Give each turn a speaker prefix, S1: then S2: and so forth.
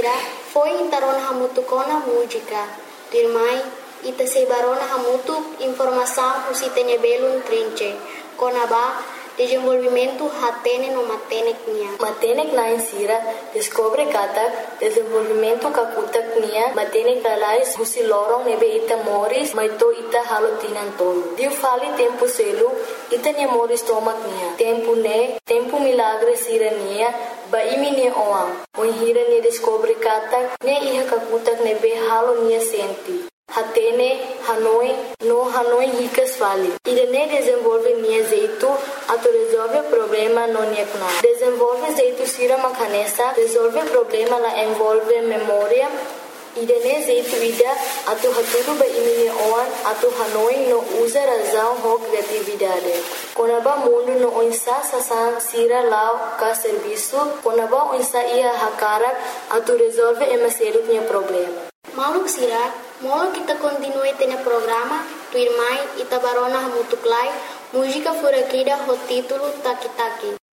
S1: sira foi intarona hamutu kona música. Dirmai ita sebarona hamutu informação usitene belun trinche. Konaba desenvolvimento hatene no matenek nia.
S2: Matenek na insira descobre kata desenvolvimento kakutak nia matenek alais husi lorong nebe ita moris maito ita halotinan tolo. Diu fali tempo selu ita nia moris tomak nia. Tempo milagre sira nia ba imi nia oang. Hira nia descobre kata nia iha kakutak nebe halo nia senti. Hatene, Hanoi ricas vale. Irene desenvolve nia jeito, ato resolve problema no nia kuna. Desenvolve jeito sira makanesa, resolve problema la envolve memória. Irene jeito ida, ato haturu ba imine oan, ato Hanoi no usa razão ho criatividade. Konaba mundo no onsa sasan sira lao ka serviço, konaba onsa ia hakarak, ato resolve emaselut nia problema.
S1: Maluk sira, molo kita continue tene programa, tu irmai ita barona hamutuklai, música furakida ho título Taki Taki.